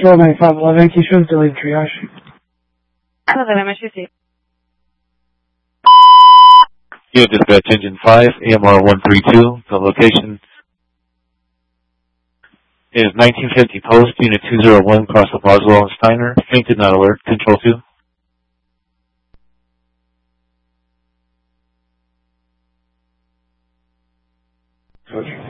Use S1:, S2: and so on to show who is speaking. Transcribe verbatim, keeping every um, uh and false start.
S1: Control ninety-five eleven, Keisha, delayed triage.
S2: eleven, merci.
S3: Unit Dispatch Engine five, A M R one three two. The location is nineteen fifty Post, Unit two zero one, across the Boswell and Steiner. Fainted, not alert. Control two.
S1: Switch.